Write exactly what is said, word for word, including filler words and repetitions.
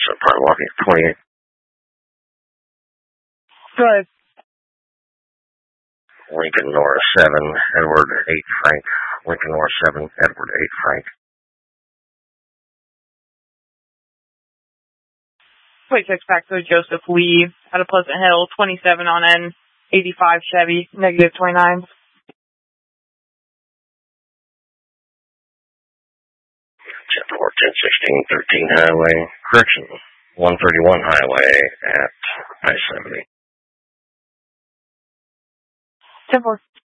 So probably walking at twenty-eight. Go ahead. Lincoln North seven, Edward eight Frank. Lincoln North seven, Edward eight Frank. twenty-six Paxo Joseph Lee out of Pleasant Hill, twenty-seven on N, eighty-five Chevy, negative twenty-nine. ten four, ten sixteen, thirteen Highway. Correction, one thirty-one Highway at I seventy. ten four.